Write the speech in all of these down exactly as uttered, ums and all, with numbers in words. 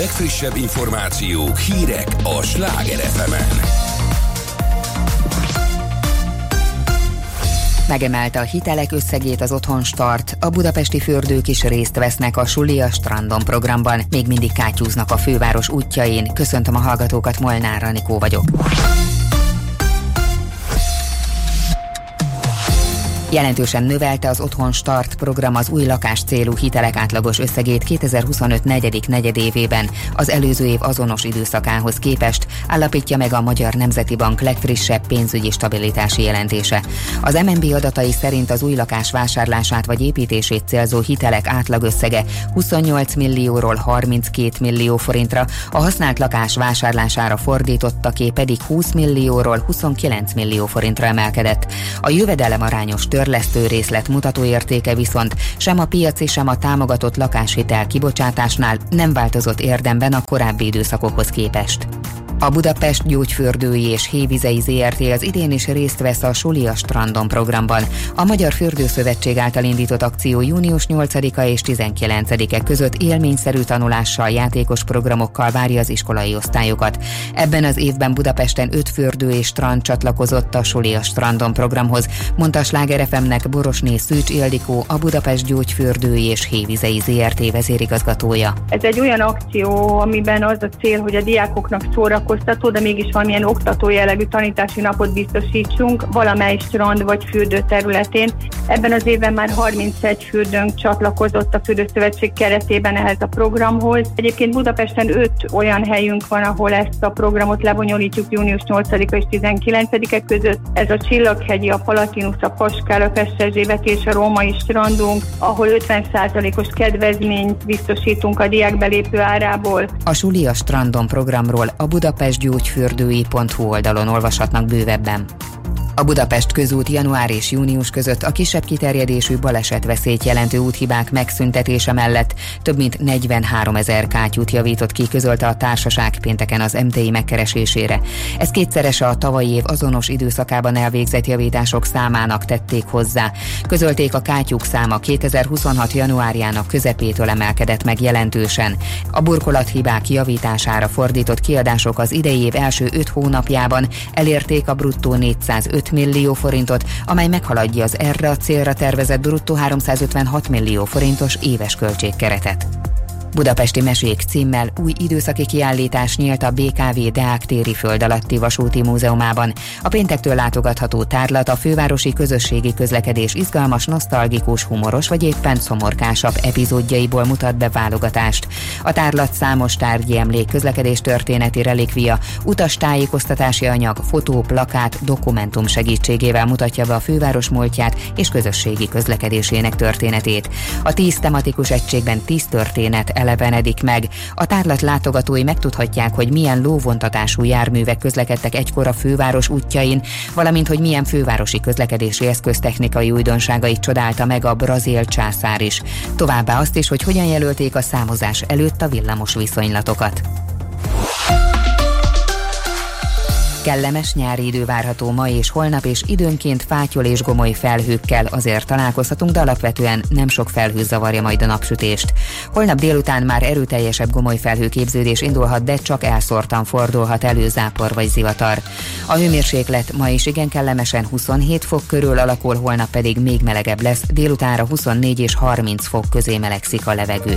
legfrissebb információk, hírek a Sláger ef emen. Megemelte a hitelek összegét az Otthon Start, a budapesti fürdők is részt vesznek a Suli a Strandon programban, még mindig kátyúznak a főváros útjain. Köszöntöm a hallgatókat, Molnár Anikó vagyok. Jelentősen növelte az Otthon Start program az új lakáscélú hitelek átlagos összegét kétezer-huszonöt negyedik negyedévében az előző év azonos időszakához képest, állapítja meg a Magyar Nemzeti Bank legfrissebb pénzügyi stabilitási jelentése. Az em en bé adatai szerint az új lakás vásárlását vagy építését célzó hitelek átlagösszege huszonnyolc millióról harminckét millió forintra, a használt lakás vásárlására fordítottaké pedig húsz millióról huszonkilenc millió forintra emelkedett. A jövedelem arányos törlesztő részlet mutatóértéke viszont sem a piaci, sem a támogatott lakáshitel kibocsátásnál nem változott érdemben a korábbi időszakokhoz képest. A Budapest Gyógyfürdői és Hévizei zé er té az idén is részt vesz a Suli a Strandon programban. A Magyar Fürdőszövetség által indított akció június nyolcadika és tizenkilencedike között élményszerű tanulással, játékos programokkal várja az iskolai osztályokat. Ebben az évben Budapesten öt fürdő és strand csatlakozott a Suli a Strandon programhoz, mondta a Sláger ef emnek Borosné Szűcs Ildikó, a Budapest Gyógyfürdői és Hévizei zé er té vezérigazgatója. Ez egy olyan akció, amiben az a cél, hogy a diákoknak szórakoztató, de mégis valamilyen oktató jellegű tanítási napot biztosítsunk valamely strand vagy fürdő területén. Ebben az évben már harmincegy fürdőnk csatlakozott a Fürdőszövetség keretében ehhez a programhoz. Egyébként Budapesten öt olyan helyünk van, ahol ezt a programot lebonyolítjuk június nyolcadika és tizenkilencedike között. Ez a Csillaghegyi, a Palatinus, a Paskál, a Pesterzsébet és a Római strandunk, ahol ötven százalékos kedvezményt biztosítunk a diákbelépő árából. A Suli a Strandon programról a budapestgyógyfürdői pont hu oldalon olvashatnak bővebben. A Budapest közút január és június között a kisebb kiterjedésű balesetveszélyt jelentő úthibák megszüntetése mellett több mint negyvenháromezer kátyút javított ki, közölte a társaság pénteken az em té i megkeresésére. Ez kétszerese a tavalyi év azonos időszakában elvégzett javítások számának tették hozzá. Közölték, a kátyúk száma kétezer-huszonhat januárjának közepétől emelkedett meg jelentősen. A burkolathibák javítására fordított kiadások az idei év első öt hónapjában elérték a bruttó négyszázöt millió forintot, amely meghaladja az erre a célra tervezett bruttó háromszázötvenhat millió forintos éves költségkeretet. Budapesti Mesék címmel új időszaki kiállítás nyílt a bé ká vé Deák téri föld alatti vasúti múzeumában. A péntektől látogatható tárlat a fővárosi közösségi közlekedés izgalmas, nosztalgikus, humoros vagy éppen szomorkásabb epizódjaiból mutat be válogatást. A tárlat számos tárgyi emlék, közlekedés történeti relikvia, utastájékoztatási anyag, fotó, plakát, dokumentum segítségével mutatja be a főváros múltját és közösségi közlekedésének történetét. A tíz tematikus egységben tíz történet elevenedik meg. A tárlat látogatói megtudhatják, hogy milyen lóvontatású járművek közlekedtek egykor a főváros útjain, valamint hogy milyen fővárosi közlekedési eszköztechnikai újdonságait csodálta meg a brazil császár is. Továbbá azt is, hogy hogyan jelölték a számozás előtt a villamos viszonylatokat. Kellemes nyári idő várható ma és holnap, és időnként fátyol és gomoly felhőkkel azért találkozhatunk, de alapvetően nem sok felhő zavarja majd a napsütést. Holnap délután már erőteljesebb gomoly felhőképződés indulhat, de csak elszórtan fordulhat elő zápor vagy zivatar. A hőmérséklet ma is igen kellemesen huszonhét fok körül alakul, holnap pedig még melegebb lesz, délutánra huszonnégy és harminc fok közé melegszik a levegő.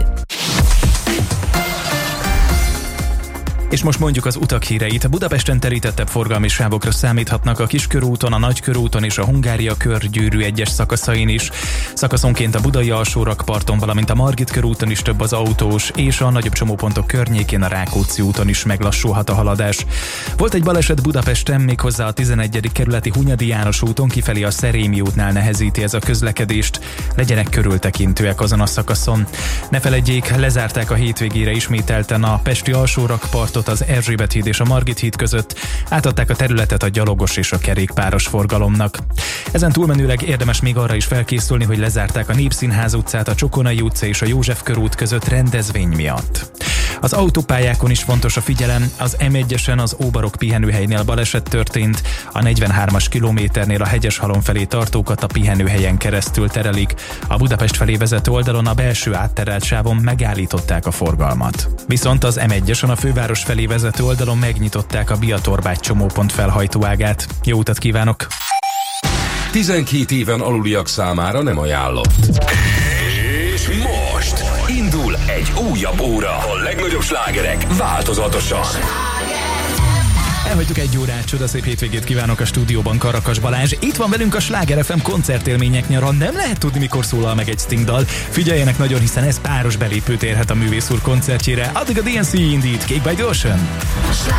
És most mondjuk az utak híreit. A Budapesten terítettebb forgalmi sávokra számíthatnak a Kiskörúton, a Nagykörúton és a Hungária körgyűrű egyes szakaszain is. Szakaszonként a Budai alsórakparton, valamint a Margit körúton is több az autós, és a nagyobb csomópontok környékén a Rákóczi úton is meglassulhat a haladás. Volt egy baleset Budapesten, méghozzá a tizenegyedik kerületi Hunyadi János úton, kifelé a Szerémi útnál nehezíti ez a közlekedést. Legyenek körültekintőek azon a szakaszon. Ne feledjék, lezárták a hétvégére ismételten a pesti alsórakparton, az Erzsébet híd és a Margit híd között, átadták a területet a gyalogos és a kerékpáros forgalomnak. Ezen túlmenőleg érdemes még arra is felkészülni, hogy lezárták a Népszínház utcát, a Csokonai utca és a József körút között rendezvény miatt. Az autópályákon is fontos a figyelem, az em egyesen az Óbarok pihenőhelynél baleset történt, a negyvenhármas kilométernél a Hegyeshalom felé tartókat a pihenőhelyen keresztül terelik, a Budapest felé vezető oldalon a belső átterelt sávon megállították a forgalmat. Viszont az em egyesen a főváros felé vezető oldalon megnyitották a Bia-Torbágy csomópont felhajtóágát. Jó utat kívánok! tizenkét éven aluliak számára nem ajánlott. És most indul egy újabb óra. A legnagyobb slágerek változatosan. Elhagytuk egy órát, csodaszép hétvégét kívánok a stúdióban, Karakas Balázs. Itt van velünk a Sláger ef em koncertélmények nyara. Nem lehet tudni, mikor szólal meg egy Sting dal. Figyeljenek nagyon, hiszen ez páros belépőt érhet a művész úr koncertjére. Addig a dé en cé indít, Cake by the Ocean.